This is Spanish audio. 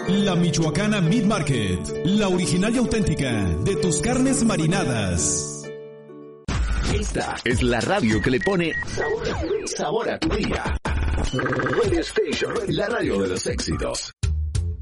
La Michoacana Meat Market, la original y auténtica de tus carnes marinadas. Esta es la radio que le pone sabor a tu día. Radio Station, la radio de los éxitos.